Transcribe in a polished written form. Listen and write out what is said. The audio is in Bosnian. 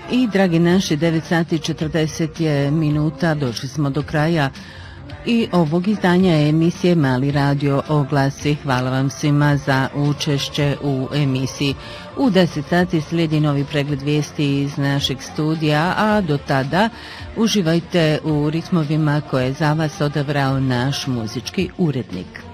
I dragi naši, 9 sati 40 je minuta, došli smo do kraja i ovog izdanja emisije Mali radio oglasi. Hvala vam svima za učešće u emisiji. U 10 sati slijedi novi pregled vijesti iz našeg studija, a do tada uživajte u ritmovima koje je za vas odabrao naš muzički urednik.